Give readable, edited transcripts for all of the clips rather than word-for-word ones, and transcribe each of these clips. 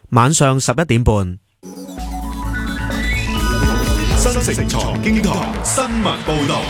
晚上11點半。 新城財經台新聞報道。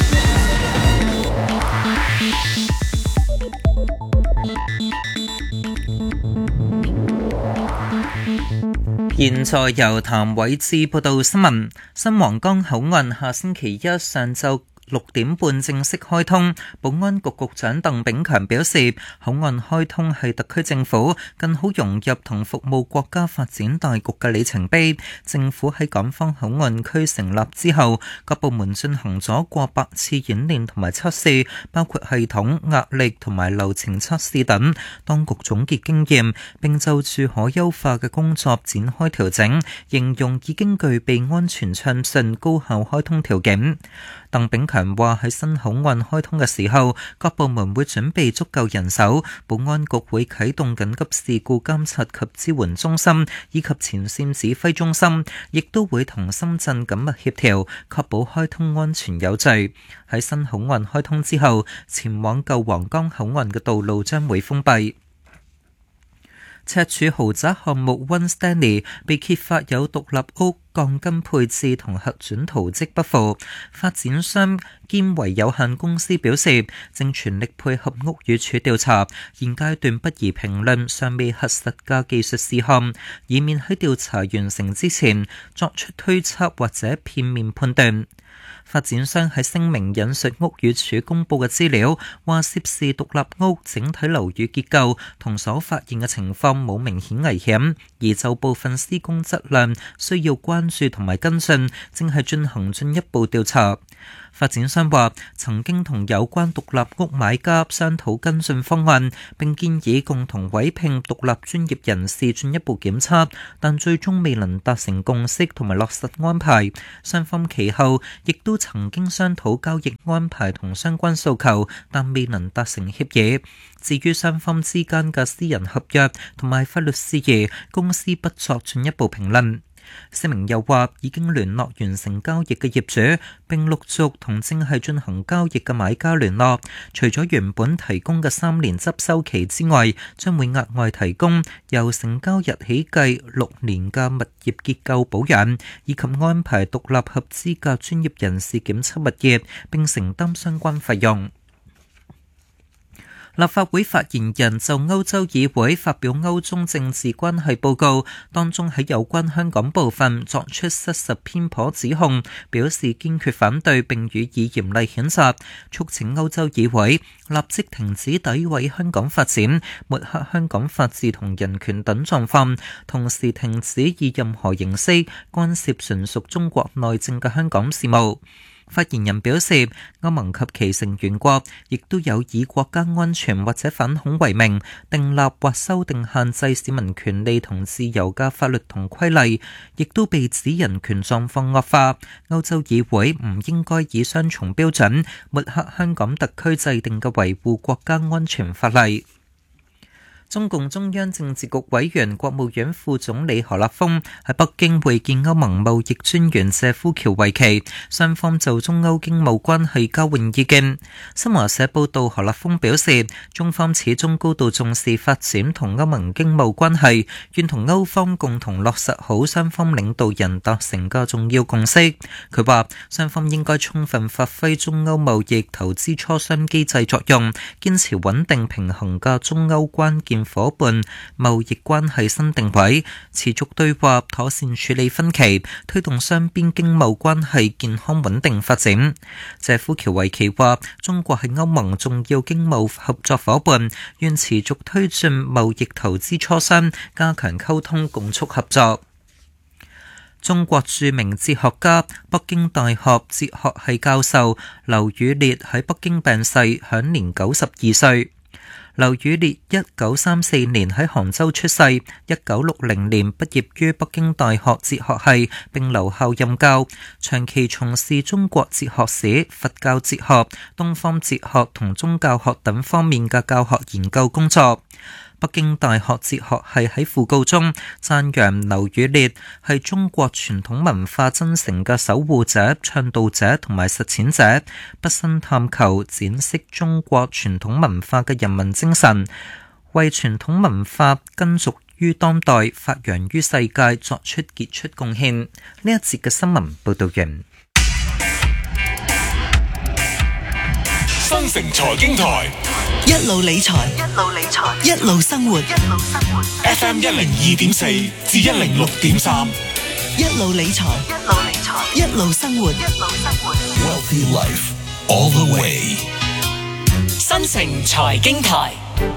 現在由譚偉智報道新聞。新皇崗口岸下星期一上晝6點半正式開通，保安局局長鄧炳強表示，口岸開通係特區政府更好融入同服務國家發展大局嘅里程碑。政府喺港方口岸區成立之後，各部門進行咗過百次演練同埋測試，包括系統、壓力同埋流程測試等。當局總結經驗，並就住可優化嘅工作展開調整，形容已經具備安全暢順、高效開通條件。鄧炳強話喺新口岸開通嘅時候，各部門會準備足夠人手，保安局會啟動緊急事故監察及支援中心以及前線指揮中心，亦都會同深圳緊密協調，確保開通安全有序。喺新口岸開通之後，前往舊皇崗口岸嘅道路將會封閉。赤柱豪宅項目 One Stanley 被揭發有獨立屋鋼筋配置同核准圖則不符，發展商堅維有限公司表示，正全力配合屋宇署調查，現階段不宜評論尚未核實嘅技術事項，以免喺調查完成之前作出推測或者片面判斷。發展商喺聲明引述屋宇署公布嘅資料，話涉事獨立屋整體樓宇結構同所發現嘅情況冇明顯危險，而就部分施工質量需要關注同埋跟進，正係進行進一步調查。發展商話曾經同有關獨立屋買家商討跟進方案，並建議共同委聘獨立專業人士進一步檢測，但最終未能達成共識同埋落實安排。雙方其後亦都曾經商討交易安排同相關訴求，但未能達成協議。至於雙方之間嘅私人合約同埋法律事宜，公司不作進一步評論。聲明又話已經聯絡完成交易嘅業主，並陸續同正係進行交易嘅買家聯絡。除咗原本提供嘅3年執收期之外，將會額外提供由成交日起計6年嘅物業結構保養，以及安排獨立合資格專業人士檢測物業，並承擔相關費用。立法會發言人就歐洲議會發表歐中政治關係報告，當中喺有關香港部分作出失實偏頗指控，表示堅決反對並予以嚴厲譴責，促請歐洲議會立即停止詆毀香港發展、抹黑香港法治同人權等狀況，同時停止以任何形式干涉純屬中國內政嘅香港事務。發言人表示，歐盟及其成員國亦都有以國家安全或者反恐為名，訂立或修訂限制市民權利同自由嘅法律同規例，亦都被指人權狀況惡化。歐洲議會唔應該以雙重標準抹黑香港特區制定嘅維護國家安全法例。中共中央政治局委員、國務院副總理何立峰喺北京會見歐盟貿易專員謝夫喬維奇，雙方就中歐經貿關係交換意見。新華社報道，何立峰表示，中方始終高度重視發展同歐盟經貿關係，願同歐方共同落實好雙方領導人達成嘅重要共識。佢話，雙方應該充分發揮中歐貿易投資磋商機制作用，堅持穩定平衡嘅中歐關鍵夥伴貿易關係新定位，持續對話，妥善處理分歧，推動雙邊經貿關係健康穩定發展。謝夫喬維奇話，中國係歐盟重要經貿合作夥伴，願持續推進貿易投資磋商，加強溝通，共促合作。中國著名哲學家、北京大學哲學系教授劉宇烈喺北京病逝，享年92歲。劉宇烈1934年喺杭州出世，1960年畢業於北京大學哲學系，並留校任教，長期從事中國哲學史、佛教哲學、東方哲學同宗教學等方面嘅教學研究工作。北京大學哲學系喺訃告中讚揚劉宇烈係中國傳統文化真誠嘅守護者、倡導者同埋實踐者，畢生探求展示中國傳統文化嘅人民精神，為傳統文化根植於當代，發揚於世界，作出傑出貢獻。呢一節嘅新聞報道完。 新城財經台一路理財，一路生活。 FM 102.4至106.3， 一路理財，一路生活。 Wealthy Life all the way。 新城財經台，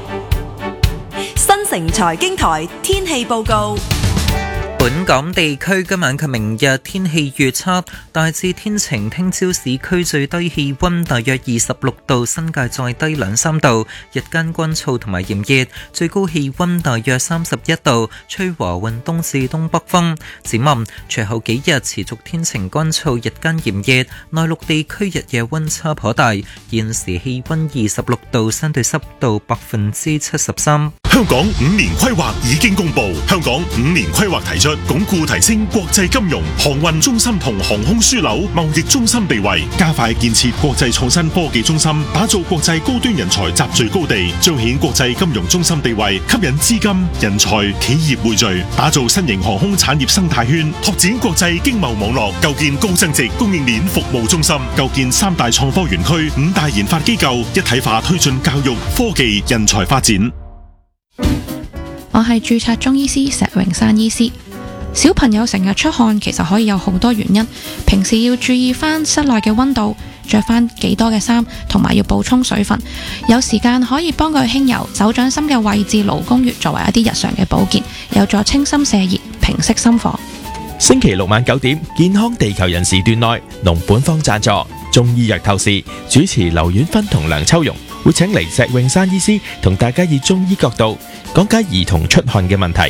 新城財經台天氣報告。 本港地區今晚及明日天氣預測大致天晴，聽朝市區最低氣溫大約26度，新界再低2-3度，日間乾燥同埋炎熱，最高氣溫大約31度，吹和緩東至東北風。展望隨後幾日持續天晴乾燥，日間炎熱，內陸地區日夜溫差頗大。現時氣溫26度，相對濕度73%。 香港5年規劃已經公布，香港5年規劃提出鞏固提升國際金融、航運中心同航空樞紐貿易中心地位，加快建設國際創新科技中心，打造國際高端人才集聚高地，彰顯國際金融中心地位，吸引資金、人才、企業匯聚，打造新型航空產業生態圈，拓展國際經貿網絡，構建高增值供應鏈服務中心，構建3大創科園區、5大研發機構，一體化推進教育、科技、人才發展。 我係註冊中醫師石榮山醫師。小朋友成日出汗，其實可以有好多原因。平時要注意翻室內嘅溫度，着翻幾多嘅衫，同埋要補充水分。有時間可以幫佢輕揉手掌心嘅位置勞宮穴，作為一啲日常嘅保健，有助清心瀉熱、平息心火。 星期六晚9點，健康地球人時段內，農本方贊助中醫藥透視，主持劉婉芬同梁秋容會請嚟石永山醫師同大家以中醫角度講解兒童出汗嘅問題。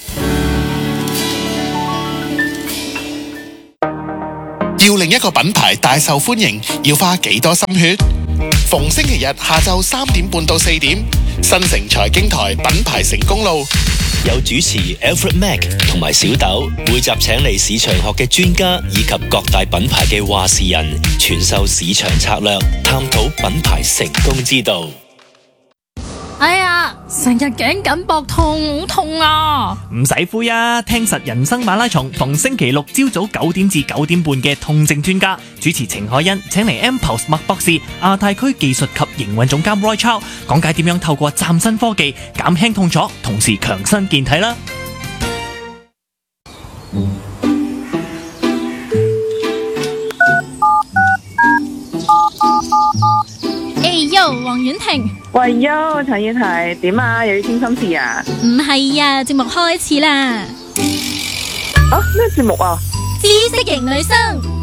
要令一個品牌大受歡迎，要花幾多心血？逢星期日下晝3點半到4點，新城財經台品牌成功路， 有主持 Alfred Mac 同埋小豆，每集請嚟市場學嘅專家以及各大品牌嘅話事人，傳授市場策略，探討品牌成功之道。 哎呀，成日頸緊膊痛，好痛啊！ 唔使灰啊，聽實人生馬拉松，逢星期六朝早9點至9點半嘅痛症專家主持程海欣，請嚟 M-Pulse 麥博士、亞太區技術及營運總監 Roy Chow 講解點樣透過嶄新科技減輕痛楚，同時強身健體啦。 黃婉婷， 喂喲，陳婉婷點啊？又要傾心事啊？ 唔係啊，節目開始啦！ 啊，咩節目啊？ 知識型女生，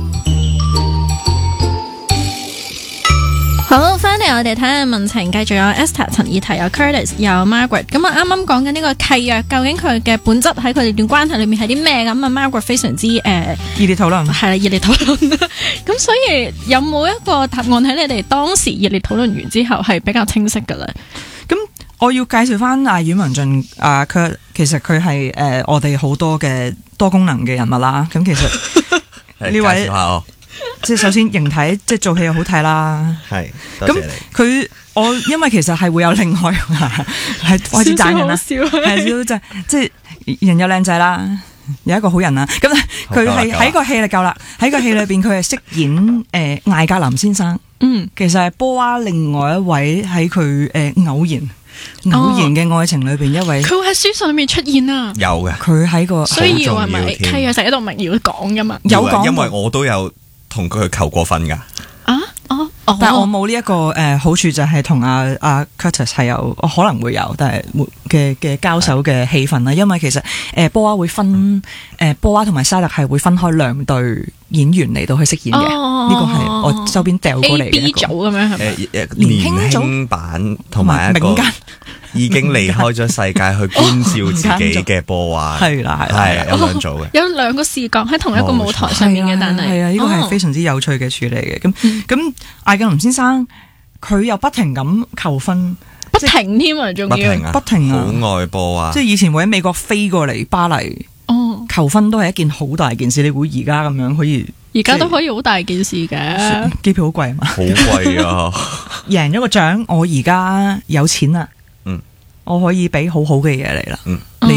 好，翻嚟我哋睇下問情，繼續有 Esther、陳以提、有 Curtis、有 Margaret。咁啊，啱啱講緊呢個契約，究竟佢嘅本質喺佢哋段關係裏面係啲咩？咁啊，Margaret 非常之熱烈討論， 係啦，熱烈討論。咁所以有冇一個答案喺你哋當時熱烈討論完之後係比較清晰嘅咧？ 咁我要介紹翻阿阮文俊佢其實佢係我哋好多嘅多功能嘅人物啦。咁其實呢位即係首先形體，即係做戲又好睇啦。係，咁佢我因為其實係會有另外係開始讚人啦，係少即係人有靚仔啦，有一個好人啦。咁佢係喺個戲就夠啦，喺個戲裏邊佢係飾演艾格林先生。其實係波娃另外一位喺佢偶然嘅愛情裏邊一位， 佢會喺書上面出現啊。 有嘅， 佢喺個需要係咪契約寫到明要講噶嘛？ 有講，因為我都有同佢求過婚噶。 但係我冇呢一個好處，就係同阿 Curtis 係有可能會有，但係嘅交手嘅氣氛啦。因為其實波娃會分波娃同埋沙特係會分開2隊演員嚟到去飾演嘅。呢個係我周邊掉過嚟嘅一個 A、B 組咁樣係咪？ 年輕版同埋一個已經離開咗世界去觀照自己嘅波娃。係啦，係有2組嘅， 有2個視角喺同一個舞台上面嘅，但係係啊，呢個係非常之有趣嘅處理嘅。咁艾格林先生佢又不停咁求婚， 不停添啊，仲要不停啊，好愛波娃。 即係以前會喺美國飛過嚟巴黎，求婚都係一件好大件事。你估而家咁樣可以？ 而家都可以好大件事嘅， 機票好貴嘛？ 好貴啊！ 贏咗個獎，我而家有錢啦，我可以俾好好嘅嘢嚟啦。你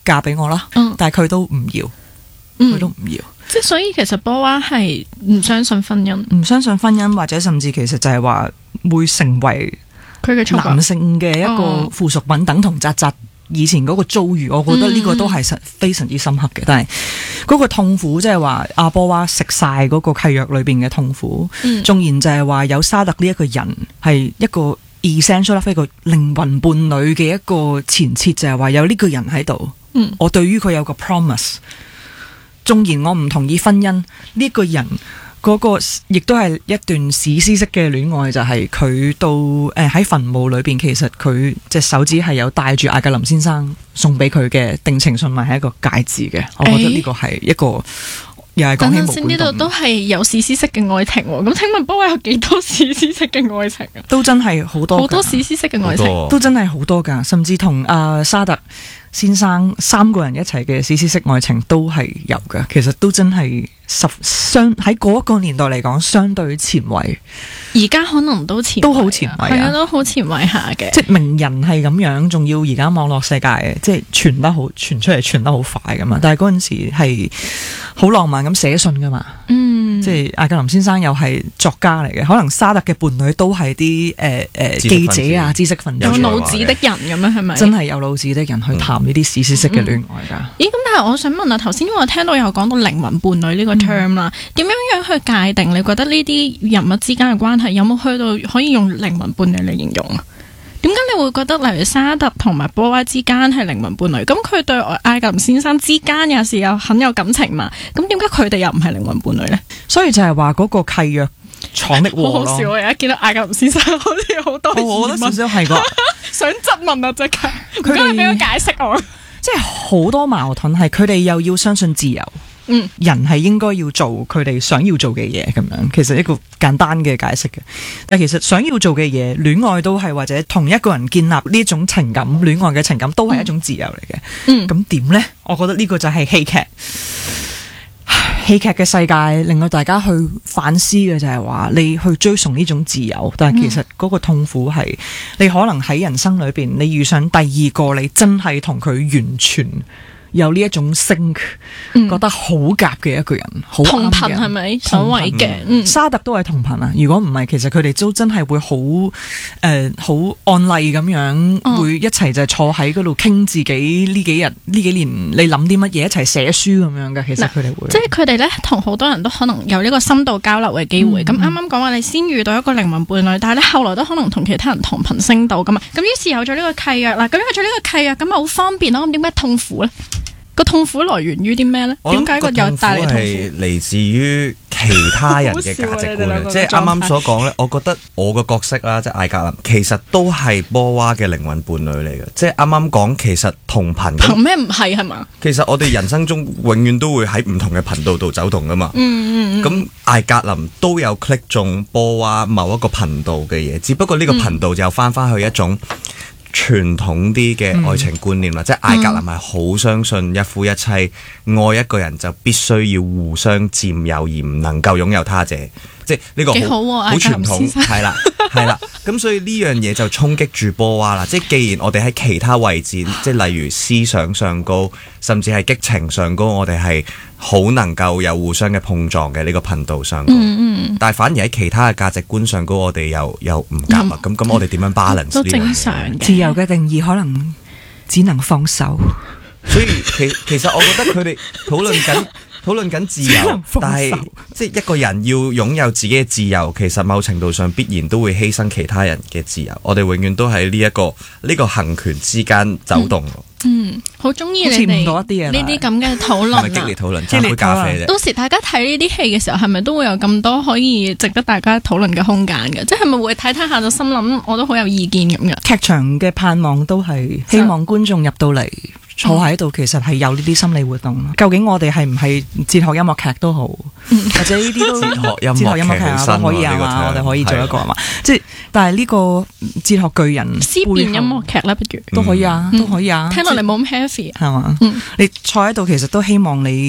嫁俾我啦，但係佢都唔要，佢都唔要。 即係所以其實波娃係唔相信婚姻， 唔相信婚姻，或者甚至其實就係話會成為佢嘅男性嘅一個附屬品，等同扎扎以前嗰個遭遇，我覺得呢個都係非常之深刻嘅。但係嗰個痛苦，即係話阿波娃食晒嗰個契約裏邊嘅痛苦，縱然就係話有沙特呢一個人係一個 essential 一個靈魂伴侶嘅一個前設，就係話有呢個人喺度，我對於佢有個 promise。縱然我唔同意婚姻，呢個人嗰個亦都係一段史詩式嘅戀愛，就係佢到喺墳墓裏邊，其實佢隻手指係有戴住艾格林先生送俾佢嘅定情信物，係一個戒指嘅。我覺得呢個係一個又係講起無管動。 呢度都係有史詩式嘅愛情喎。咁請問波娃有幾多史詩式嘅愛情啊？ 都真係好多， 好多史詩式嘅愛情， 都真係好多㗎。甚至同沙特先生3個人一齊嘅史詩式愛情都係有㗎。其實都真係喺嗰個年代嚟講，相對前衛。 而家可能都好前衛，係啊，都好前衛下嘅。 即係名人係咁樣，仲要而家網絡世界即係傳出嚟傳得好快㗎嘛。但係嗰陣時係好浪漫咁寫信㗎嘛。即係艾格林先生又係作家嚟嘅，可能沙特嘅伴侶都係啲記者啊、知識分子， 有腦子的人咁樣係咪？ 真係有腦子的人去談呢啲史詩式嘅戀愛㗎。 咦？咁但係我想問啊，頭先因為我聽到有講到靈魂伴侶呢個 term 啦，點樣去界定？你覺得呢啲人物之間嘅關係有冇去到可以用靈魂伴侶嚟形容啊？點解你會覺得例如沙特同埋波娃之間係靈魂伴侶？咁佢對艾格林先生之間有時又很有感情嘛？咁點解佢哋又唔係靈魂伴侶呢？ 所以就係話嗰個契約闖的禍咯。 好笑，我而家見到艾格林先生好似好多疑問， 我覺得少少係個想質問啊！即刻，佢哋俾個解釋我。 即係好多矛盾係佢哋又要相信自由。人係應該要做佢哋想要做嘅嘢咁樣，其實一個簡單嘅解釋嘅。但其實想要做嘅嘢，戀愛都係，或者同一個人建立呢種情感，戀愛嘅情感都係一種自由嚟嘅。咁點呢？我覺得呢個就係戲劇。戲劇嘅世界令到大家去反思嘅就係話，你去追崇呢種自由，但係其實嗰個痛苦係你可能喺人生裏邊，你遇上第二個，你真係同佢完全有呢一種覺得好夾嘅一個人，好同頻係咪所謂嘅？ 沙特都係同頻啊！如果唔係，其實佢哋都真係會好按例咁樣，會一齊就坐喺嗰度傾自己呢幾日呢幾年你諗啲乜嘢，一齊寫書咁樣嘅。其實佢哋會， 即係佢哋咧同好多人都可能有呢個深度交流嘅機會。咁啱啱講話你先遇到一個靈魂伴侶，但係咧後來都可能同其他人同頻升到噶嘛。咁於是有咗呢個契約啦。咁有咗呢個契約，咁咪好方便咯。咁點解痛苦咧？個痛苦來源於啲咩咧？點解個有帶嚟痛苦？ 係嚟自於其他人嘅價值觀。即係啱啱所講咧，我覺得我個角色啦，即係艾格林，其實都係波娃嘅靈魂伴侶嚟嘅。即係啱啱講，其實同頻。 憑咩唔係係嘛？ 其實我哋人生中永遠都會喺唔同嘅頻道度走動噶嘛。咁艾格林都有 click 中波娃某一個頻道嘅嘢，只不過呢個頻道就翻去一種傳統啲嘅愛情觀念啦，即係艾格林係好相信一夫一妻，愛一個人就必須要互相佔有而唔能夠擁有他者，即係呢個好傳統，係啦係啦。咁所以呢樣嘢就衝擊住波娃啦。即係既然我哋喺其他位置，即係例如思想上高，甚至係激情上高，我哋係好能夠有互相嘅碰撞嘅呢個頻道上高。但係反而喺其他嘅價值觀上高，我哋又唔夾啊。咁我哋點樣 balance 都正常嘅。 自由嘅定義可能只能放手。 所以其實我覺得佢哋討論緊自由，但係即係一個人要擁有自己嘅自由，其實某程度上必然都會犧牲其他人嘅自由。我哋永遠都喺呢個行權之間走動。 好中意你哋呢啲咁嘅討論啊！ 激烈討論，斟杯咖啡啫。 到時大家睇呢啲戲嘅時候，係咪都會有咁多可以值得大家討論嘅空間嘅？即係咪會睇下就心諗，我都好有意見咁嘅？ 劇場嘅盼望都係希望觀眾入到嚟。坐喺度其實係有呢啲心理活動。究竟我哋係唔係哲學音樂劇都好，或者呢啲都哲學音樂劇啊都可以啊嘛？我哋可以做一個啊嘛。即係但係呢個哲學巨人思辨音樂劇啦，不如都可以啊，都可以啊。 聽落嚟冇咁 heavy 係嘛？你坐喺度其實都希望你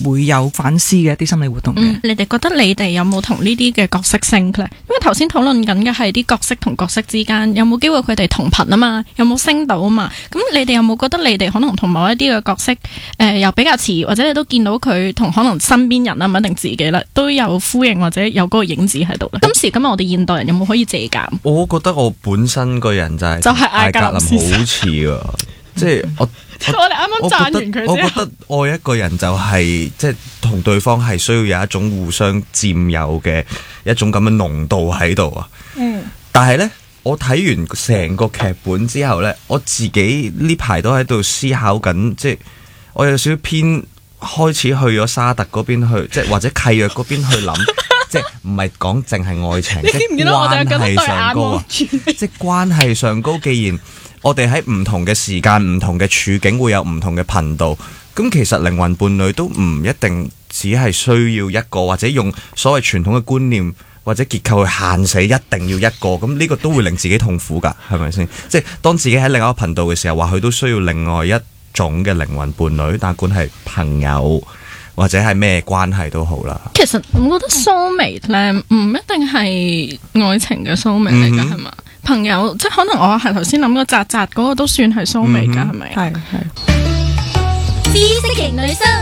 會有反思嘅一啲心理活動嘅。 你哋覺得你哋有冇同呢啲嘅角色 sync 咧？因為頭先討論緊嘅係啲角色同角色之間有冇機會佢哋同頻啊嘛，有冇升到啊嘛？咁你哋有冇覺得你哋可能同某一啲嘅角色又比較似，或者你都見到佢同可能身邊人啊，唔一定自己啦，都有呼應或者有嗰個影子喺度咧？今時今日我哋現代人有冇可以借鑑？ 我覺得我本身個人就係艾格林好似噶，即係我哋啱啱讚完佢之後，我覺得愛一個人就係即係同對方係需要有一種互相佔有嘅一種咁嘅濃度喺度啊。但係呢，我睇完成個劇本之後呢，我自己呢排都喺度思考緊，即係我有少少偏開始去咗沙特嗰邊去，即係或者契約嗰邊去諗。即係唔係講淨係愛情，即係關係上高啊！即係關係上高，既然我哋喺唔同嘅時間、唔同嘅處境會有唔同嘅頻道，咁其實靈魂伴侶都唔一定只係需要一個，或者用所謂傳統嘅觀念或者結構去限死一定要一個，咁呢個都會令自己痛苦㗎，係咪先？即係當自己喺另一個頻道嘅時候，或許都需要另外一種嘅靈魂伴侶，但管係朋友。或者係咩關係都好啦。其實我覺得 soulmate 咧唔一定係愛情嘅 soulmate 嚟㗎，係嘛？朋友即係可能我係頭先諗個扎扎嗰個都算係 soulmate 㗎，係咪？係。 知識型女生。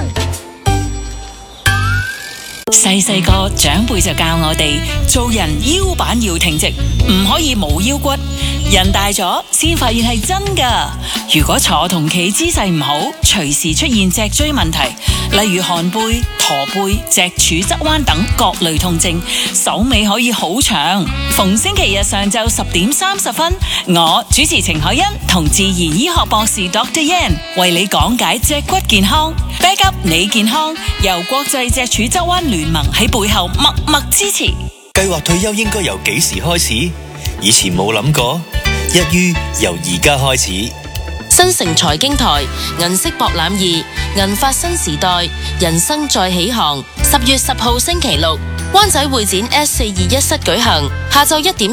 細細個長輩就教我哋做人腰板要挺直，唔可以冇腰骨。人大咗先發現係真噶。如果坐同企姿勢唔好，隨時出現脊椎問題，例如寒背、駝背、脊柱側彎等各類痛症，手尾可以好長。逢星期日上晝10:30，我主持程海欣同自然醫學博士 Dr. Yan 為你講解脊骨健康，back up 你健康，由國際脊柱側彎聯盟喺背後默默支持。 計劃退休應該由幾時開始？以前冇諗過，一於由而家開始。 新城財經台銀色博覽2銀髮新時代人生再起航，10月10號星期六灣仔會展 S421室舉行，下晝1點